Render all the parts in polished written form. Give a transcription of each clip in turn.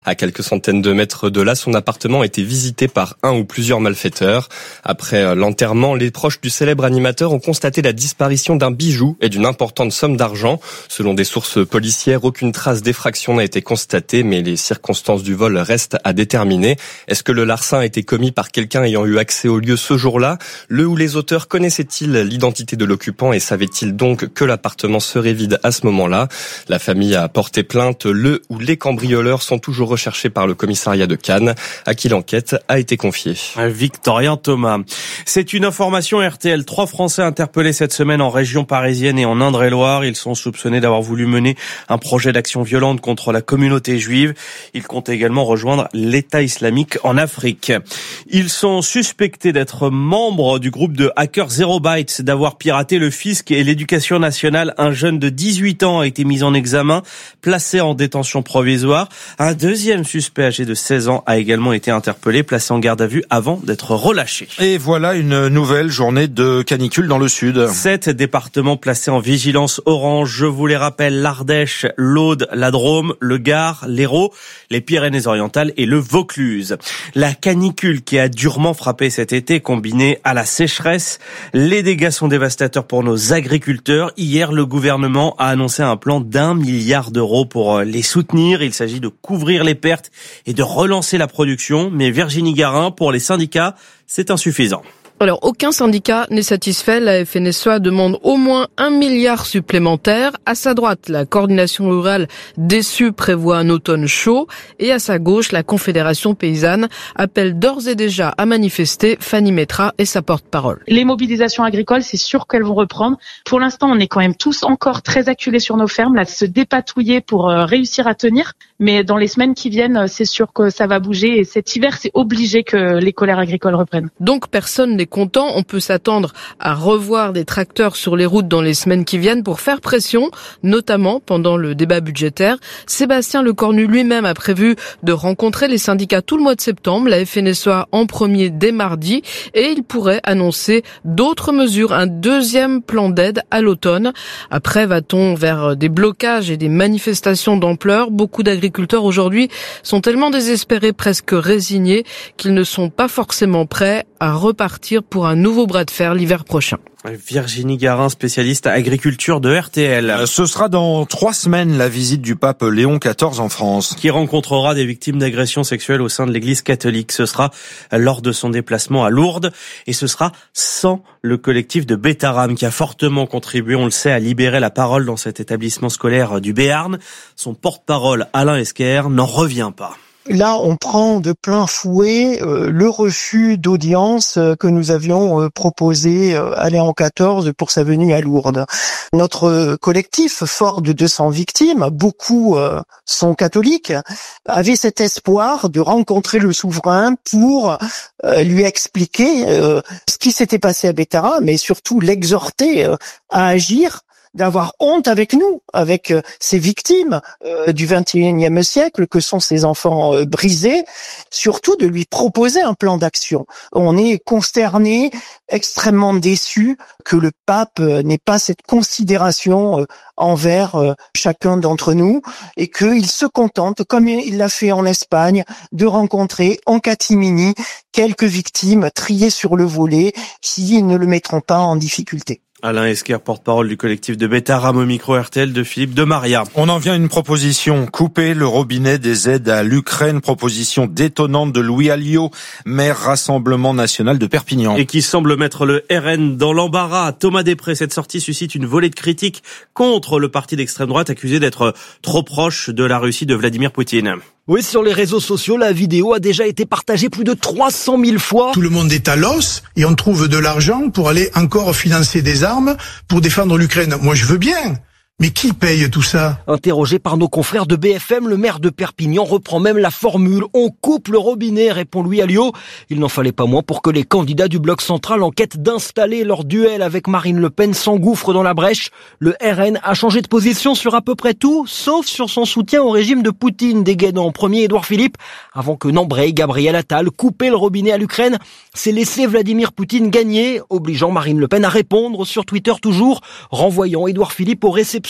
À quelques centaines de mètres de là, son appartement a été visité par un ou plusieurs malfaiteurs. Après l'enterrement, les proches du célèbre animateur ont constaté la disparition d'un bijou et d'une importante somme d'argent. Selon des sources policières, aucune trace d'effraction n'a été constatée, mais les circonstances du vol restent à déterminer. Est-ce que le larcin a été commis par quelqu'un ayant eu accès au lieu ce jour-là? Le ou les auteurs connaissaient-ils l'identité de l'occupant et savaient-ils donc que l'appartement serait vide à ce moment-là? La famille a porté plainte. Le ou les cambrioleurs sont toujours recherché par le commissariat de Cannes, à qui l'enquête a été confiée. Victorien Thomas. C'est une information RTL. 3 Français interpellés cette semaine en région parisienne et en Indre-et-Loire. Ils sont soupçonnés d'avoir voulu mener un projet d'action violente contre la communauté juive. Ils comptent également rejoindre l'État islamique en Afrique. Ils sont suspectés d'être membres du groupe de hackers Zero Bytes, d'avoir piraté le fisc et l'éducation nationale. Un jeune de 18 ans a été mis en examen, placé en détention provisoire. Un deuxième suspect âgé de 16 ans a également été interpellé, placé en garde à vue avant d'être relâché. Et voilà une nouvelle journée de canicule dans le sud. 7 départements placés en vigilance orange. Je vous les rappelle: l'Ardèche, l'Aude, la Drôme, le Gard, l'Hérault, les Pyrénées-Orientales et le Vaucluse. La canicule qui a durement frappé cet été, combinée à la sécheresse, les dégâts sont dévastateurs pour nos agriculteurs. Hier, le gouvernement a annoncé un plan d'1 milliard d'euros pour les soutenir. Il s'agit de couvrir les pertes et de relancer la production. Mais Virginie Garin, pour les syndicats, c'est insuffisant. Alors, aucun syndicat n'est satisfait. La FNSEA demande au moins 1 milliard supplémentaire. À sa droite, la coordination rurale déçue prévoit un automne chaud. Et à sa gauche, la Confédération paysanne appelle d'ores et déjà à manifester. Fanny Métra est sa porte-parole. Les mobilisations agricoles, c'est sûr qu'elles vont reprendre. Pour l'instant, on est quand même tous encore très acculés sur nos fermes, là, se dépatouiller pour réussir à tenir. Mais dans les semaines qui viennent, c'est sûr que ça va bouger. Et cet hiver, c'est obligé que les colères agricoles reprennent. Donc, personne n'est content. On peut s'attendre à revoir des tracteurs sur les routes dans les semaines qui viennent pour faire pression, notamment pendant le débat budgétaire. Sébastien Lecornu lui-même a prévu de rencontrer les syndicats tout le mois de septembre, la FNSEA en premier dès mardi, et il pourrait annoncer d'autres mesures, un deuxième plan d'aide à l'automne. Après, va-t-on vers des blocages et des manifestations d'ampleur? Beaucoup d'agriculteurs aujourd'hui sont tellement désespérés, presque résignés, qu'ils ne sont pas forcément prêts à repartir pour un nouveau bras de fer l'hiver prochain. Virginie Garin, spécialiste agriculture de RTL. Ce sera dans 3 semaines la visite du pape Léon XIV en France, qui rencontrera des victimes d'agressions sexuelles au sein de l'église catholique. Ce sera lors de son déplacement à Lourdes et ce sera sans le collectif de Bétarame qui a fortement contribué, on le sait, à libérer la parole dans cet établissement scolaire du Béarn. Son porte-parole Alain Esquer n'en revient pas. Là, on prend de plein fouet le refus d'audience que nous avions proposé à Léon XIV pour sa venue à Lourdes. Notre collectif, fort de 200 victimes, beaucoup sont catholiques, avait cet espoir de rencontrer le souverain pour lui expliquer ce qui s'était passé à Bétara, mais surtout l'exhorter à agir, d'avoir honte avec nous, avec ces victimes du XXIe siècle que sont ces enfants brisés, surtout de lui proposer un plan d'action. On est consternés, extrêmement déçus que le pape n'ait pas cette considération envers chacun d'entre nous et qu'il se contente, comme il l'a fait en Espagne, de rencontrer en catimini quelques victimes triées sur le volet qui ne le mettront pas en difficulté. Alain Esquer, porte-parole du collectif de Bétarame, au micro RTL de Philippe de Maria. On en vient à une proposition, couper le robinet des aides à l'Ukraine, proposition détonnante de Louis Alliot, maire Rassemblement National de Perpignan. Et qui semble mettre le RN dans l'embarras. Thomas Després, cette sortie suscite une volée de critiques contre le parti d'extrême droite accusé d'être trop proche de la Russie de Vladimir Poutine. Oui, sur les réseaux sociaux, la vidéo a déjà été partagée plus de 300 000 fois. Tout le monde est à l'os et on trouve de l'argent pour aller encore financer des armes pour défendre l'Ukraine. Moi, je veux bien. Mais qui paye tout ça? Interrogé par nos confrères de BFM, le maire de Perpignan reprend même la formule « On coupe le robinet », répond Louis Alliot. Il n'en fallait pas moins pour que les candidats du bloc central en quête d'installer leur duel avec Marine Le Pen s'engouffrent dans la brèche. Le RN a changé de position sur à peu près tout, sauf sur son soutien au régime de Poutine, dégainant en premier Édouard Philippe, avant que n'embraye Gabriel Attal. Couper le robinet à l'Ukraine, c'est laisser Vladimir Poutine gagner, obligeant Marine Le Pen à répondre sur Twitter toujours, renvoyant Édouard Philippe aux réceptions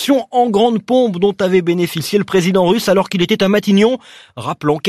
réception en grande pompe dont avait bénéficié le président russe alors qu'il était à Matignon, rappelant